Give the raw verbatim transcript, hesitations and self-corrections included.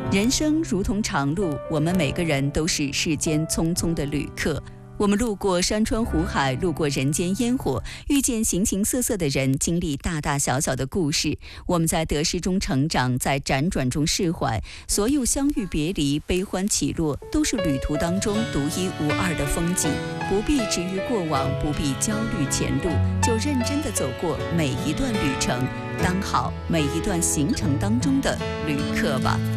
人生如同长路，我们每个人都是世间匆匆的旅客。我们路过山川湖海，路过人间烟火，遇见形形色色的人，经历大大小小的故事。我们在得失中成长，在辗转中释怀。所有相遇别离、悲欢起落，都是旅途当中独一无二的风景。不必执于过往，不必焦虑前路，就认真地走过每一段旅程，当好每一段行程当中的旅客吧。